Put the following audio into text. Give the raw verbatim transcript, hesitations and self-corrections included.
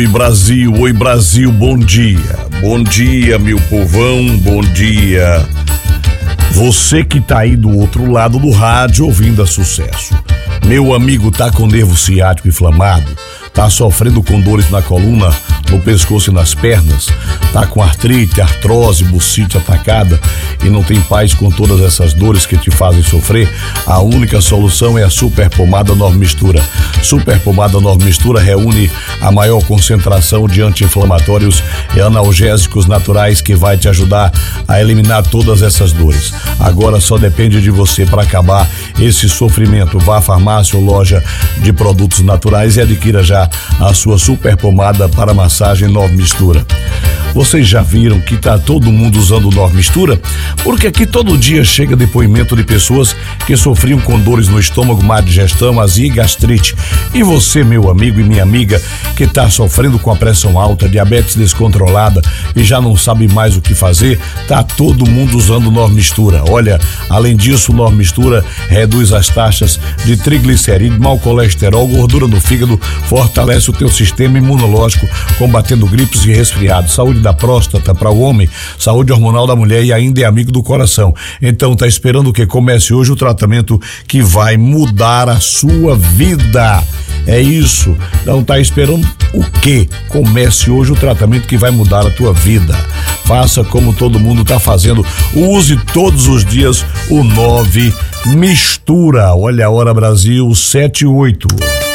Oi Brasil, oi Brasil, bom dia. Bom dia, meu povão, bom dia. Você que tá aí do outro lado do rádio ouvindo a Sucesso. Meu amigo tá com nervo ciático inflamado, tá sofrendo com dores na coluna, no pescoço e nas pernas, tá com artrite, artrose, bucite atacada e não tem paz com todas essas dores que te fazem sofrer. A única solução é a Super Pomada Nova Mistura. Super Pomada Nova Mistura reúne a maior concentração de anti-inflamatórios e analgésicos naturais que vai te ajudar a eliminar todas essas dores. Agora só depende de você para acabar esse sofrimento. Vá à farmácia ou loja de produtos naturais e adquira já a sua Super Pomada para massagem Nova Mistura. Vocês já viram que tá todo mundo usando Nova Mistura? Porque aqui todo dia chega depoimento de pessoas que sofriam com dores no estômago, má digestão, azia e gastrite. E você, meu amigo e minha amiga, que tá sofrendo com a pressão alta, diabetes descontrolada e já não sabe mais o que fazer, tá todo mundo usando Nova Mistura. Olha, além disso, Nova Mistura reduz as taxas de triglicerídeo, mau colesterol, gordura no fígado, fortalece o teu sistema imunológico, combatendo gripes e resfriados, saúde da próstata para o homem, saúde hormonal da mulher e ainda é amigo do coração. Então tá esperando que comece hoje o tratamento que vai mudar a sua vida. É isso. Não tá esperando o quê? Comece hoje o tratamento que vai mudar a tua vida. Faça como todo mundo tá fazendo. Use todos os dias o Nove Mistura. Olha a hora, Brasil, sete e oito.